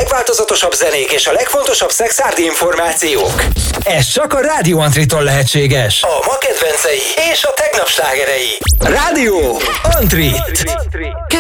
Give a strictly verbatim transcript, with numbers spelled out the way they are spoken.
legváltozatosabb zenék és a legfontosabb szexárdi információk. Ez csak a Rádió Antritól lehetséges. A ma kedvencei és a tegnap slágerei. Rádió Antrit.